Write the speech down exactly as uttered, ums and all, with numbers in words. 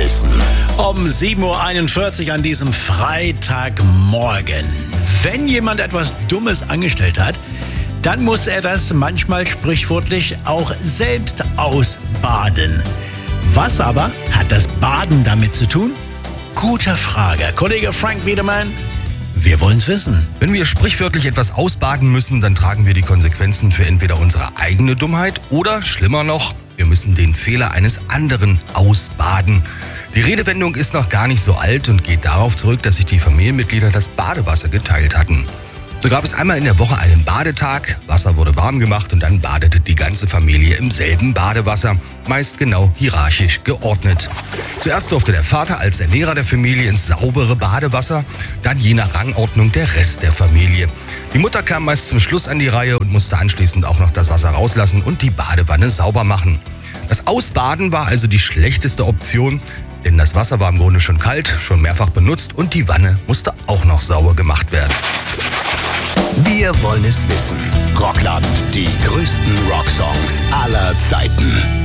wissen. Um sieben Uhr einundvierzig an diesem Freitagmorgen. Wenn jemand etwas Dummes angestellt hat, dann muss er das manchmal sprichwörtlich auch selbst ausbaden. Was aber hat das Baden damit zu tun? Gute Frage. Kollege Frank Wiedemann, wir wollen's wissen. Wenn wir sprichwörtlich etwas ausbaden müssen, dann tragen wir die Konsequenzen für entweder unsere eigene Dummheit oder, schlimmer noch, wir müssen den Fehler eines anderen ausbaden. Die Redewendung ist noch gar nicht so alt und geht darauf zurück, dass sich die Familienmitglieder das Badewasser geteilt hatten. So gab es einmal in der Woche einen Badetag, Wasser wurde warm gemacht und dann badete die ganze Familie im selben Badewasser, meist genau hierarchisch geordnet. Zuerst durfte der Vater als der Lehrer der Familie ins saubere Badewasser, dann je nach Rangordnung der Rest der Familie. Die Mutter kam meist zum Schluss an die Reihe und musste anschließend auch noch das Wasser rauslassen und die Badewanne sauber machen. Das Ausbaden war also die schlechteste Option, denn das Wasser war im Grunde schon kalt, schon mehrfach benutzt und die Wanne musste auch noch sauber gemacht werden. Wir wollen es wissen. Rockland, die größten Rocksongs aller Zeiten.